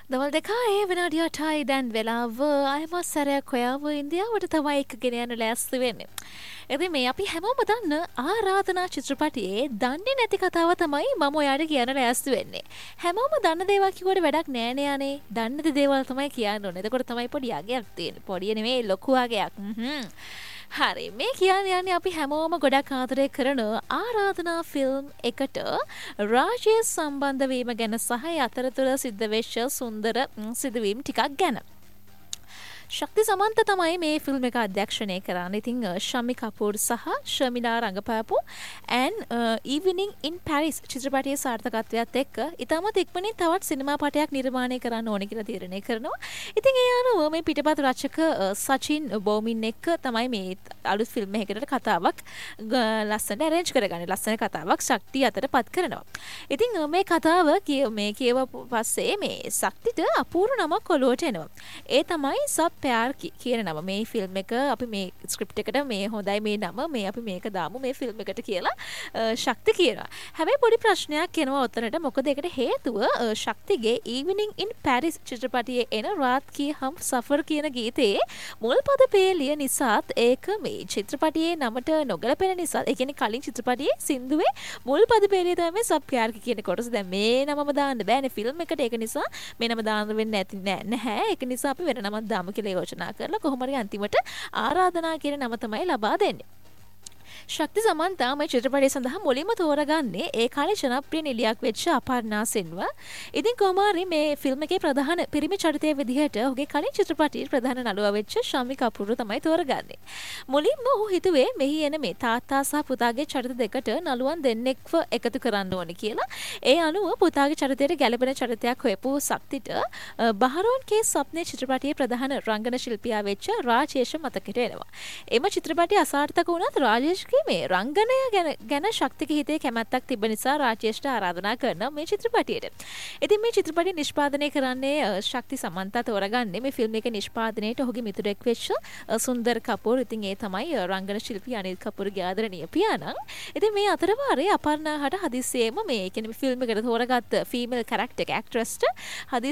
දවල් දෙකා ඒ විනාඩියටයි දැන් වෙලාව අයමත් සැරයක් හොයාව ඉන්දියාවට තමයි එකගෙන යන ලෑස්ති වෙන්නේ. ඉතින් මේ අපි හැමෝම දන්න ආරාධනා චිත්‍රපටියේ දන්නේ නැති කතාව තමයි මම ඔයාලට කියන්න ලෑස්ති වෙන්නේ. හැමෝම දන්න දේවල් කිව්වට වැඩක් නෑනේ අනේ. දන්න නැති දේවල් තමයි කියන්න ඕනේ. එතකොට තමයි පොඩි අගයක් තියෙන්නේ. පොඩි නෙමෙයි ලොකු අගයක්. හරි මේ කියන්නේ අපි හැමෝම ගොඩක් ආදරය කරන ආරාධනා ෆිල්ම් එකට රාජ්‍ය සම්බන්ධ වීම ගැන සහ අතරතුර සිද්ධ වෙච්ච සුන්දර සිදුවීම් ටිකක් ගැන. ශක්ති සමන්ත තමයි මේ ෆිල්ම් එක අධ්‍යක්ෂණය කරන්නේ. ඉතින් ශමි කපූර් සහ ශමිලා රඟපාපු Evening in Paris චිත්‍රපටයේ සාර්ථකත්වයත් එක්ක ඉතාමත් ඉක්මනින් තවත් සිනමා පටයක් නිර්මාණය කරන්න ඕනේ කියලා තීරණය කරනවා. ඉතින් ඒ අනුව මේ පිටපත් රචක සචින් බෝමින් එක්ක තමයි මේ අලුත් ෆිල්ම් එකකට කතාවක් ලස්සනට arrange කරගන්නේ. ලස්සන කතාවක් ශක්තිය අතරපත් කරනවා. ඉතින් මේ කතාව මේ කියවපු පස්සේ මේ ශක්තිට අපූර්ව නමක් ඔලුවට එනවා. ඒ තමයි සබ් ප්‍යාර් කියන නම. මේ ෆිල්ම් එක අපි මේ ස්ක්‍රිප්ට් එකට මේ හොඳයි මේ නම මේ අපි මේක දාමු මේ ෆිල්ම් එකට කියලා ශක්ති කියනවා. හැබැයි පොඩි ප්‍රශ්නයක් එනවා උතනට. මොකද ඒකට හේතුව ශක්තිගේ Evening in Paris චිත්‍රපටයේ එන රාත් කී හම් සෆර් කියන ගීතයේ මුල් පද පේලිය නිසාත් ඒක මේ චිත්‍රපටයේ නමට නොගැලපෙන නිසා ඒ කියන්නේ කලින් චිත්‍රපටයේ සින්දුවේ මුල් පද පේලිය තමයි සබ් ප්‍යාර් කියන කොටස. දැන් මේ නමම දාන්න බෑනේ ෆිල්ම් එකට. ඒක නිසා මේ නම දාන්න වෙන්නේ නැහැ. ඒක නිසා අපි වෙන නමක් දාමු කියලා යෝජනා කරලා කොහොම හරි අන්තිමට ආරාධනා කියන නම තමයි ලබා දෙන්නේ. ශක්ති සමන්තා මේ චිත්‍රපටය සඳහා මුලින්ම තෝරගන්නේ ඒ කාලේ ජනප්‍රිය නිලියක් වෙච්ච අපර්ණා සින්ව. ඉතින් කොමාරි මේ ෆිල්ම් එකේ ප්‍රධාන පිරිමි චරිතයේ විදිහට ඔහුගේ කලින් චිත්‍රපටයේ ප්‍රධාන නළුවා වෙච්ච ශමි කපූර් තමයි තෝරගන්නේ. මුලින්ම ඔහු හිතුවේ මෙහි එන මේ තාත්තා සහ පුතාගේ චරිත දෙකට නළුවන් දෙන්නෙක්ව එකතු කරන්න ඕනේ කියලා. ඒ අනුව පුතාගේ චරිතයට ගැළපෙන චරිතයක් හොයපු ශක්තිට බහරෝන් කේ ස්වප්නේ චිත්‍රපටයේ ප්‍රධාන රංගන ශිල්පියා වෙච්ච රාජේෂ් මතකයට එනවා. එම චිත්‍රපටය අසාර්ථක වුණත් රාජේෂ්ගේ මේ රංගනය ගැන ශක්තික හිතේ කැමැත්තක් තිබෙන නිසා රාජේෂ්ට ආරාධනා කරන මේ චිත්‍රපටියට. ඉතින් මේ චිත්‍රපටය නිෂ්පාදනය කරන්නේ ශක්ති සමන්තා තෝරගන්නේ මේ ෆිල්ම් එක නිෂ්පාදනයේට ඔහුගේ මිතුරෙක් වෙච්ච සුන්දර් කපූර්. ඉතින් ඒ තමයි රංගන ශිල්පී අනිල් කපූර්ගේ ආදරණීය පියාණන්. ඉතින් මේ අතරවාරේ අපර්ණාහට හදිස්සියෙම මේ කියන්නේ ෆිල්ම් එකට තෝරගත්ත ෆීමේල් කැරක්ටර් එක ඇක්ට්‍රස්ට